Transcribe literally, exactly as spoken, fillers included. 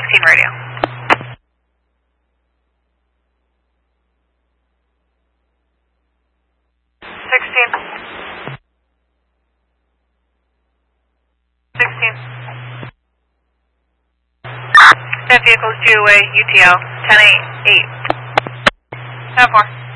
sixteen radio. sixteen. sixteen. That vehicle's due away, U T L, ten eight eight. ten four.